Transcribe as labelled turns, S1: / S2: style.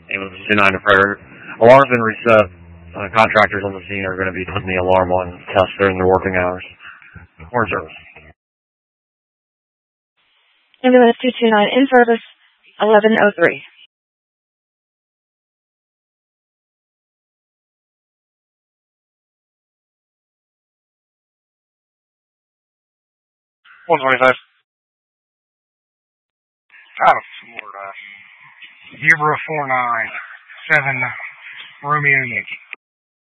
S1: Ambulance 29 to Prayer. Alarm's been reset. Contractors on the scene are going to be putting the alarm on test during their working hours. Horn service.
S2: Ambulance 229 in service, 1103.
S3: $125. Out of Florida. Hebrew 49, 7 Romeo Yankee.